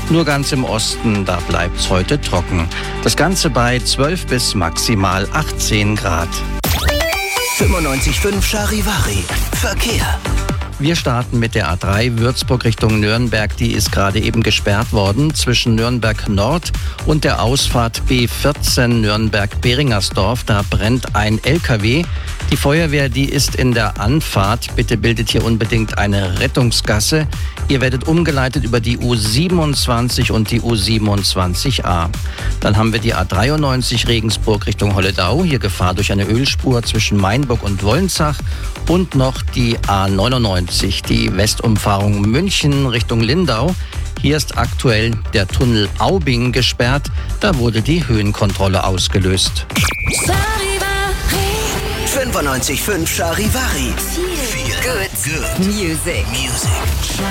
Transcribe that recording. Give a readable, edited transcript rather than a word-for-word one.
Nur ganz im Osten, da bleibt's heute trocken. Das Ganze bei 12 bis maximal 18 Grad. 95.5 Charivari. Verkehr. Wir starten mit der A3 Würzburg Richtung Nürnberg. Die ist gerade eben gesperrt worden zwischen Nürnberg Nord und der Ausfahrt B14 Nürnberg-Beringersdorf. Da brennt ein LKW. Die Feuerwehr, die ist in der Anfahrt. Bitte bildet hier unbedingt eine Rettungsgasse. Ihr werdet umgeleitet über die U27 und die U27a. Dann haben wir die A93 Regensburg Richtung Holledau. Hier Gefahr durch eine Ölspur zwischen Mainburg und Wolnzach. Und noch die A99, die Westumfahrung München Richtung Lindau. Hier ist aktuell der Tunnel Aubing gesperrt. Da wurde die Höhenkontrolle ausgelöst. 95.5 Charivari. Good music.